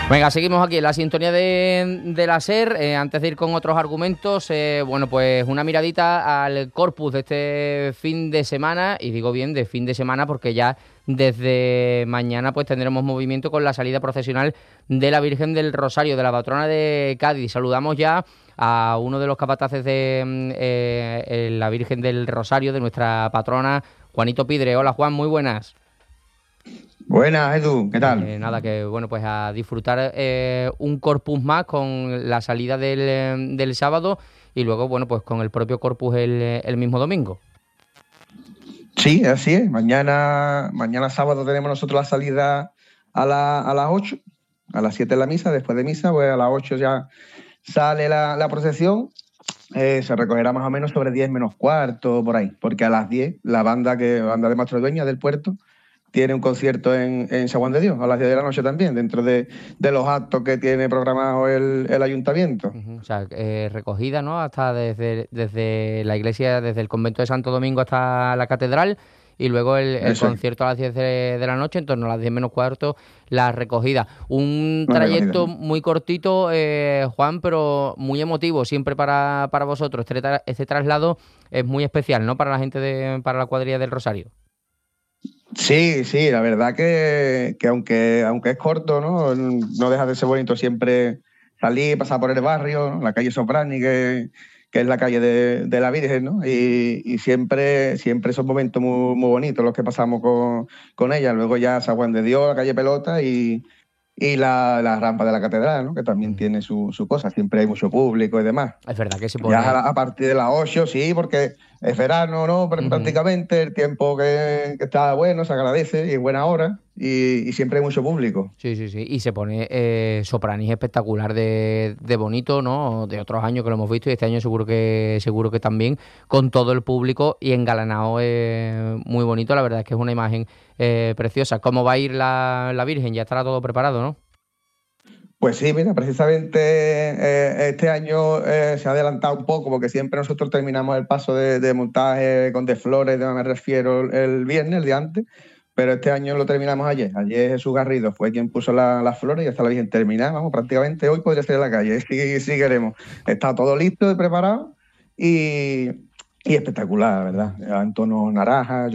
Venga, seguimos aquí en la sintonía de la SER. Antes de ir con otros argumentos, bueno, pues una miradita al Corpus de este fin de semana, y digo bien de fin de semana porque ya desde mañana pues tendremos movimiento con la salida procesional de la Virgen del Rosario, de la patrona de Cádiz. Saludamos ya a uno de los capataces de la Virgen del Rosario, de nuestra patrona, Juanito Pidre. Hola Juan, muy buenas. Buenas, Edu, ¿qué tal? Nada, que bueno, pues a disfrutar un Corpus más con la salida del sábado y luego, bueno, pues con el propio Corpus el mismo domingo. Sí, así es. Mañana sábado tenemos nosotros la salida a las 8, a las 7 la misa, después de misa, pues a las 8 ya sale la procesión. Se recogerá más o menos sobre 10 menos cuarto, por ahí, porque a las 10 la banda de Mastrodueña del puerto tiene un concierto en San Juan de Dios, a las 10 de la noche también, dentro de los actos que tiene programado el ayuntamiento. O sea, recogida, ¿no? Hasta desde la iglesia, desde el convento de Santo Domingo hasta la catedral, y luego el concierto a las 10 de la noche, en torno a las 10 menos cuarto, la recogida. Un trayecto muy cortito, Juan, pero muy emotivo siempre para vosotros. Este traslado es muy especial, ¿no? Para la gente para la cuadrilla del Rosario. Sí, la verdad que aunque es corto, no deja de ser bonito siempre salir, pasar por el barrio, ¿no? La calle Soprani, que es la calle de la Virgen, ¿no? Y siempre son momentos muy, muy bonitos los que pasamos con ella. Luego ya San Juan de Dios, la calle Pelota y la rampa de la catedral, ¿no? Que también tiene su cosa. Siempre hay mucho público y demás. Es verdad que se pone... Ya a partir de las 8, sí, porque es verano, ¿no? Prácticamente el tiempo que está bueno, se agradece y es buena hora y siempre hay mucho público. Sí. Y se pone Sopranis espectacular de bonito, ¿no? De otros años que lo hemos visto, y este año seguro que también, con todo el público y engalanado muy bonito. La verdad es que es una imagen preciosa. ¿Cómo va a ir la Virgen? Ya estará todo preparado, ¿no? Pues sí, mira, precisamente este año se ha adelantado un poco porque siempre nosotros terminamos el paso de montaje con de flores, me refiero, el viernes, el día antes, pero este año lo terminamos ayer. Ayer Jesús Garrido fue quien puso las flores y hasta la Virgen terminamos. Prácticamente hoy podría ser en la calle, si queremos. Está todo listo y preparado y espectacular, ¿verdad? En tono naranja,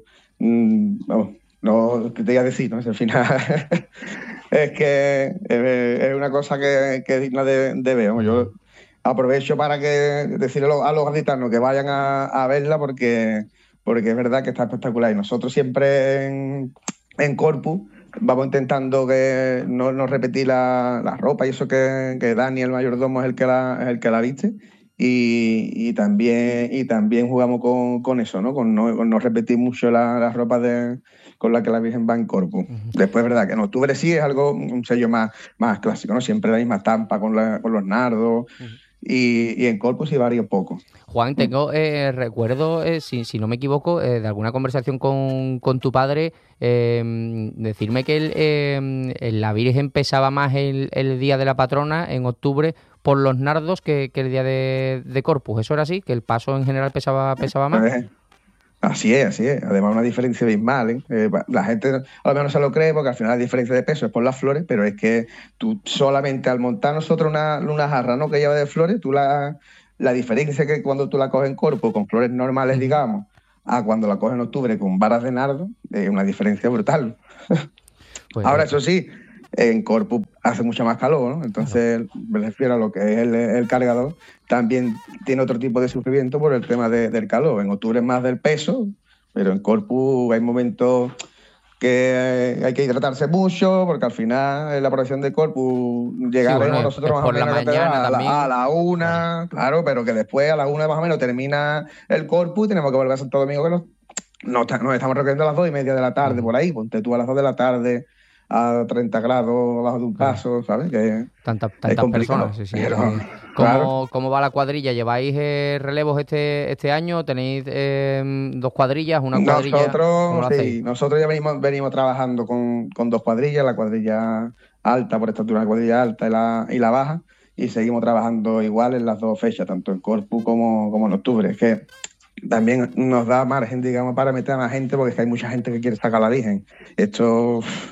vamos, no te voy a decir, ¿no? Es el final. Es que es una cosa que es digna de ver. Yo aprovecho para decirle a los gaditanos que vayan a verla porque es verdad que está espectacular. Y nosotros siempre en Corpus vamos intentando que no repetir la ropa y eso que Dani, el mayordomo, es el que la viste. Y también jugamos con eso, ¿no? Con no repetir mucho las ropas con la que la Virgen va en Corpus. Después, verdad, que en octubre sí es algo, un sello más clásico, ¿no? Siempre la misma estampa con los nardos. Y en Corpus sí varía un poco. Juan, tengo recuerdo, si no me equivoco, de alguna conversación con tu padre, decirme que la Virgen pesaba más el día de la patrona en octubre por los nardos que el día de Corpus. ¿Eso era así? ¿Que el paso en general pesaba más? Así es. Además, una diferencia abismal, ¿eh? La gente a lo mejor no se lo cree porque al final la diferencia de peso es por las flores, pero es que tú solamente al montar nosotros una jarra, ¿no?, que lleva de flores, la diferencia que cuando tú la coges en Corpus con flores normales, digamos, a cuando la coges en octubre con varas de nardo, es una diferencia brutal. Pues ahora, eso sí, en Corpus hace mucha más calor, ¿no? Entonces, me refiero a lo que es el cargador, también tiene otro tipo de sufrimiento por el tema del calor. En octubre es más del peso, pero en Corpus hay momentos que hay que hidratarse mucho, porque al final en la procesión de Corpus llegaremos nosotros más o menos a la 1, claro, pero que después a la 1 más o menos termina el Corpus y tenemos que volver a Santo Domingo, que nos estamos recorriendo a las 2:30 de la tarde, por ahí, ponte tú a las 2 de la tarde a 30 grados abajo de un paso, ¿sabes? Que tantas personas, sí. Pero, ¿Cómo va la cuadrilla? ¿Lleváis relevos este año? ¿Tenéis 2 cuadrillas, una cuadrilla? Nosotros ya venimos trabajando con 2 cuadrillas, la cuadrilla alta por estatura, la cuadrilla alta y la baja, y seguimos trabajando igual en las 2 fechas, tanto en Corpus como en octubre. Es que también nos da margen, digamos, para meter a más gente, porque es que hay mucha gente que quiere sacar a la Virgen. Esto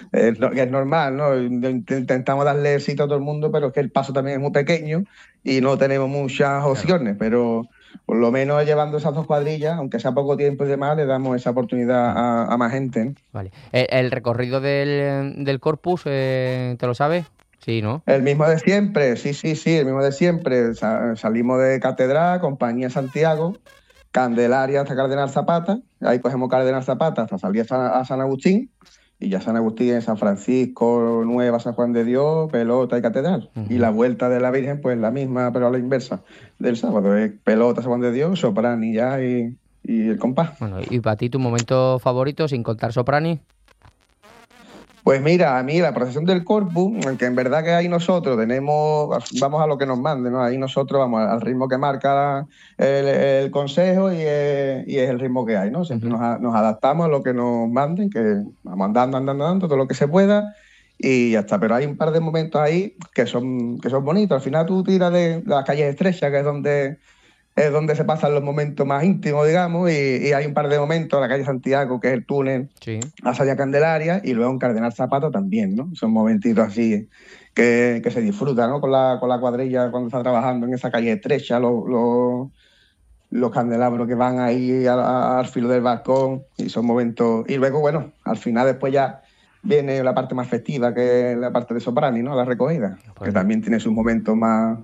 que es normal, ¿no? Intentamos darle éxito a todo el mundo, pero es que el paso también es muy pequeño y no tenemos muchas opciones, pero por lo menos llevando esas 2 cuadrillas, aunque sea poco tiempo y demás, le damos esa oportunidad a más gente, ¿no? Vale. ¿El recorrido del Corpus, te lo sabes? Sí, ¿no? El mismo de siempre, sí, el mismo de siempre. Salimos de Catedral, Compañía Santiago, Candelaria hasta Cardenal Zapata, ahí cogemos Cardenal Zapata hasta salir a San Agustín, y ya San Agustín en San Francisco, Nueva, San Juan de Dios, Pelota y Catedral. Y la vuelta de la Virgen, pues la misma, pero a la inversa del sábado. Es Pelota, San Juan de Dios, Soprani ya y el compás. Bueno, ¿y para ti tu momento favorito, sin contar Soprani? Pues mira, a mí la procesión del Corpus, que en verdad que ahí nosotros vamos a lo que nos mande, ¿no? Ahí nosotros vamos al ritmo que marca el consejo y es el ritmo que hay, ¿no? Siempre nos adaptamos a lo que nos manden, que vamos andando, todo lo que se pueda y ya está. Pero hay un par de momentos ahí que son bonitos. Al final tú tiras de las calles estrechas, que es donde se pasan los momentos más íntimos, digamos, y hay un par de momentos en la calle Santiago, que es el túnel a Salia Candelaria, y luego en Cardenal Zapata también, ¿no? Son momentitos así que se disfrutan, ¿no? Con la cuadrilla cuando está trabajando en esa calle estrecha, los candelabros que van ahí al filo del balcón, y son momentos... Y luego, bueno, al final después ya viene la parte más festiva, que es la parte de Soprani, ¿no? La recogida, que también tiene sus momentos más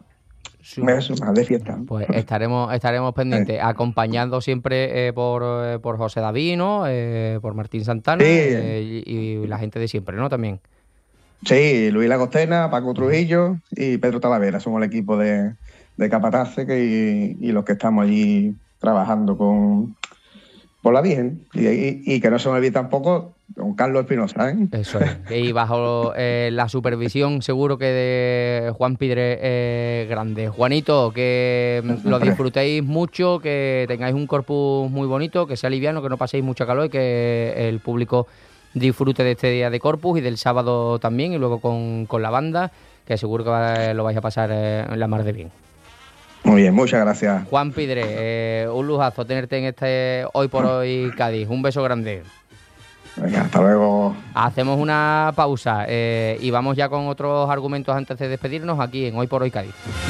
de fiesta. Pues estaremos pendientes, acompañando siempre por José David, ¿no? Por Martín Santana, y la gente de siempre, ¿no? También. Sí, Luis Lagostena, Paco Trujillo y Pedro Talavera, somos el equipo de capataces y los que estamos allí trabajando por la Virgen, y que no se me olvide tampoco don Carlos Espinosa, ¿eh? Eso es. Y bajo la supervisión seguro que de Juan Pidre grande. Juanito, que lo disfrutéis mucho, que tengáis un corpus muy bonito, que sea liviano, que no paséis mucha calor y que el público disfrute de este día de Corpus y del sábado también, y luego con la banda, que seguro que lo vais a pasar en la mar de bien. Muy bien, muchas gracias. Juan Pidre, un lujazo tenerte en este Hoy por Hoy Cádiz. Un beso grande. Venga, hasta luego. Hacemos una pausa y vamos ya con otros argumentos antes de despedirnos aquí en Hoy por Hoy Cádiz.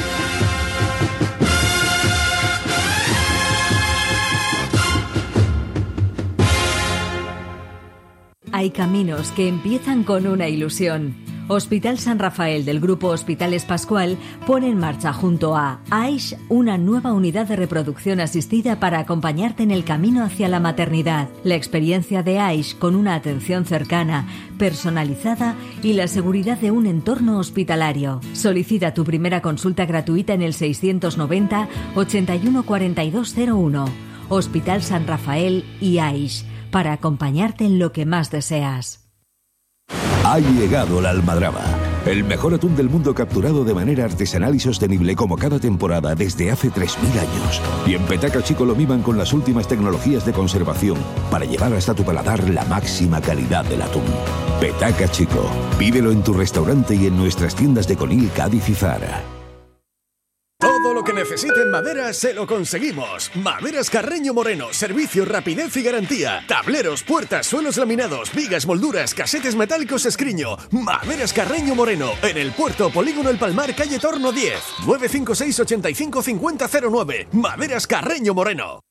Hay caminos que empiezan con una ilusión. Hospital San Rafael del Grupo Hospitales Pascual pone en marcha junto a AISH una nueva unidad de reproducción asistida para acompañarte en el camino hacia la maternidad. La experiencia de AISH con una atención cercana, personalizada y la seguridad de un entorno hospitalario. Solicita tu primera consulta gratuita en el 690 81 4201. Hospital San Rafael y AISH, para acompañarte en lo que más deseas. Ha llegado la almadraba, el mejor atún del mundo capturado de manera artesanal y sostenible como cada temporada desde hace 3.000 años. Y en Petaca Chico lo miman con las últimas tecnologías de conservación para llevar hasta tu paladar la máxima calidad del atún. Petaca Chico, pídelo en tu restaurante y en nuestras tiendas de Conil, Cádiz y Zara. Todo lo que necesite en madera se lo conseguimos. Maderas Carreño Moreno, servicio, rapidez y garantía. Tableros, puertas, suelos laminados, vigas, molduras, casetes metálicos Escriño. Maderas Carreño Moreno, en el Puerto Polígono El Palmar, calle Torno 10. 956 85 50 09. Maderas Carreño Moreno.